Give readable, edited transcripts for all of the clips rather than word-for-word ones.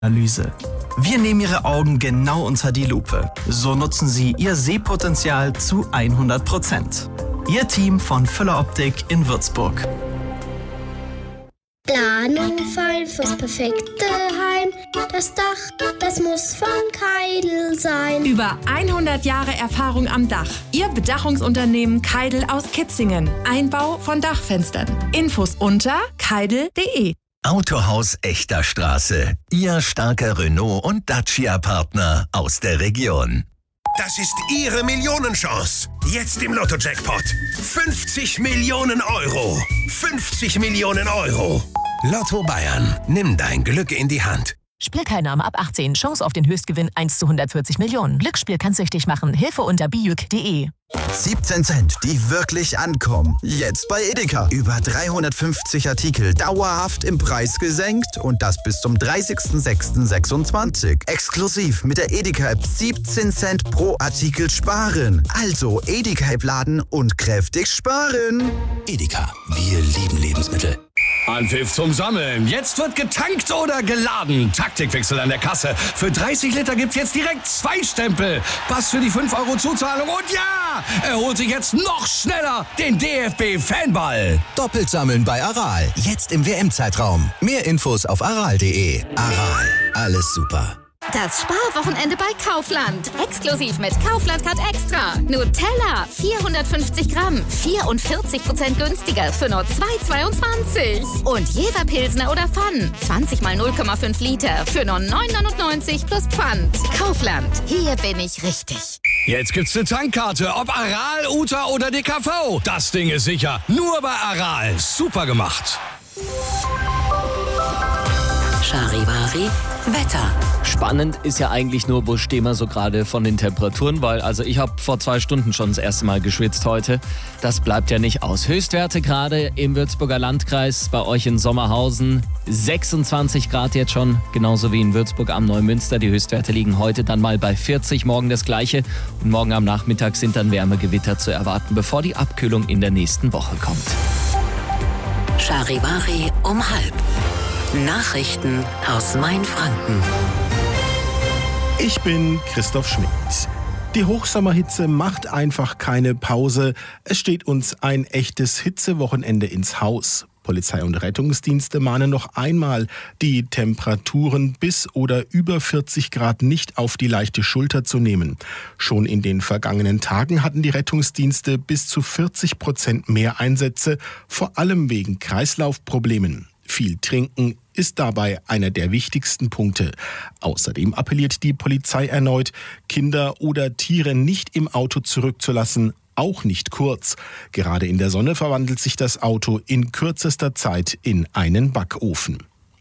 Analyse. Wir nehmen Ihre Augen genau unter die Lupe. So nutzen Sie Ihr Sehpotenzial zu 100%. Ihr Team von Füller Optik in Würzburg. Planung fein fürs perfekte Heim. Das Dach, das muss von Keidel sein. Über 100 Jahre Erfahrung am Dach. Ihr Bedachungsunternehmen Keidel aus Kitzingen. Einbau von Dachfenstern. Infos unter keidel.de. Autohaus Echter Straße. Ihr starker Renault- und Dacia-Partner aus der Region. Das ist Ihre Millionenchance. Jetzt im Lotto-Jackpot. 50 Millionen Euro. 50 Millionen Euro. Lotto Bayern. Nimm dein Glück in die Hand. Spielteilnahme ab 18. Chance auf den Höchstgewinn 1 zu 140 Millionen. Glücksspiel kann süchtig machen. Hilfe unter bijuk.de. 17 Cent, die wirklich ankommen. Jetzt bei Edeka. Über 350 Artikel dauerhaft im Preis gesenkt und das bis zum 30.06.26. Exklusiv mit der Edeka-App 17 Cent pro Artikel sparen. Also Edeka-App laden und kräftig sparen. Edeka, wir lieben Lebensmittel. Anpfiff zum Sammeln. Jetzt wird getankt oder geladen. Taktikwechsel an der Kasse. Für 30 Liter gibt's jetzt direkt 2 Stempel. Pass für die 5 Euro Zuzahlung. Und ja, er holt sich jetzt noch schneller den DFB-Fanball. Doppelt sammeln bei Aral. Jetzt im WM-Zeitraum. Mehr Infos auf aral.de. Aral. Alles super. Das Sparwochenende bei Kaufland. Exklusiv mit Kaufland Card Extra. Nutella, 450 Gramm, 44% günstiger für nur 2,22. Und Jever Pilsner oder Pfann, 20 mal 0,5 Liter für nur 9,99 plus Pfand. Kaufland, hier bin ich richtig. Jetzt gibt's eine Tankkarte, ob Aral, Uta oder DKV. Das Ding ist sicher. Nur bei Aral. Super gemacht. Charivari Wetter. Spannend ist ja eigentlich nur, wo stehen wir so gerade von den Temperaturen, weil ich habe vor 2 Stunden schon das erste Mal geschwitzt heute. Das bleibt ja nicht aus. Höchstwerte gerade im Würzburger Landkreis, bei euch in Sommerhausen 26 Grad jetzt schon, genauso wie in Würzburg am Neumünster. Die Höchstwerte liegen heute dann mal bei 40, morgen das gleiche. Und morgen am Nachmittag sind dann Wärmegewitter zu erwarten, bevor die Abkühlung in der nächsten Woche kommt. Charivari um 12:30. Nachrichten aus Mainfranken. Ich bin Christoph Schmidt. Die Hochsommerhitze macht einfach keine Pause. Es steht uns ein echtes Hitzewochenende ins Haus. Polizei und Rettungsdienste mahnen noch einmal, die Temperaturen bis oder über 40 Grad nicht auf die leichte Schulter zu nehmen. Schon in den vergangenen Tagen hatten die Rettungsdienste bis zu 40% mehr Einsätze, vor allem wegen Kreislaufproblemen. Viel trinken ist dabei einer der wichtigsten Punkte. Außerdem appelliert die Polizei erneut, Kinder oder Tiere nicht im Auto zurückzulassen, auch nicht kurz. Gerade in der Sonne verwandelt sich das Auto in kürzester Zeit in einen Backofen.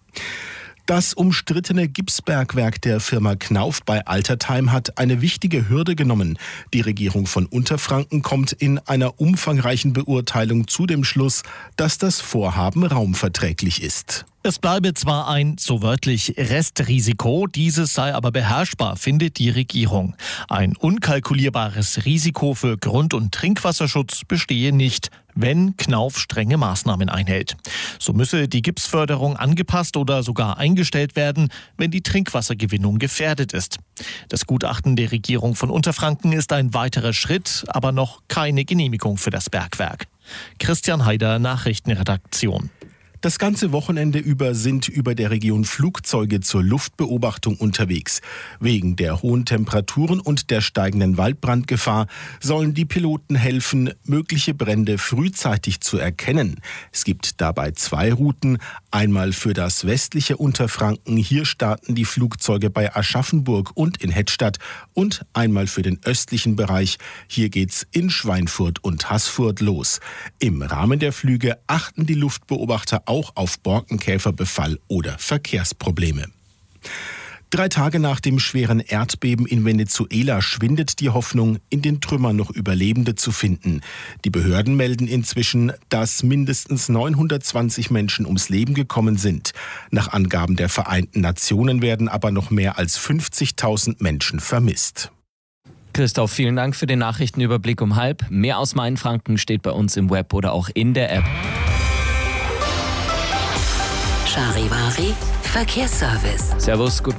Das umstrittene Gipsbergwerk der Firma Knauf bei Altertheim hat eine wichtige Hürde genommen. Die Regierung von Unterfranken kommt in einer umfangreichen Beurteilung zu dem Schluss, dass das Vorhaben raumverträglich ist. Es bleibe zwar ein, so wörtlich, Restrisiko, dieses sei aber beherrschbar, findet die Regierung. Ein unkalkulierbares Risiko für Grund- und Trinkwasserschutz bestehe nicht, wenn Knauf strenge Maßnahmen einhält. So müsse die Gipsförderung angepasst oder sogar eingestellt werden, wenn die Trinkwassergewinnung gefährdet ist. Das Gutachten der Regierung von Unterfranken ist ein weiterer Schritt, aber noch keine Genehmigung für das Bergwerk. Christian Haider, Nachrichtenredaktion. Das ganze Wochenende über sind über der Region Flugzeuge zur Luftbeobachtung unterwegs. Wegen der hohen Temperaturen und der steigenden Waldbrandgefahr sollen die Piloten helfen, mögliche Brände frühzeitig zu erkennen. Es gibt dabei 2 Routen, einmal für das westliche Unterfranken, hier starten die Flugzeuge bei Aschaffenburg und in Hettstadt, und einmal für den östlichen Bereich, hier geht's in Schweinfurt und Haßfurt los. Im Rahmen der Flüge achten die Luftbeobachter auch auf Borkenkäferbefall oder Verkehrsprobleme. 3 Tage nach dem schweren Erdbeben in Venezuela schwindet die Hoffnung, in den Trümmern noch Überlebende zu finden. Die Behörden melden inzwischen, dass mindestens 920 Menschen ums Leben gekommen sind. Nach Angaben der Vereinten Nationen werden aber noch mehr als 50.000 Menschen vermisst. Christoph, vielen Dank für den Nachrichtenüberblick um 12:30. Mehr aus Mainfranken steht bei uns im Web oder auch in der App. Charivari Verkehrsservice. Servus, guten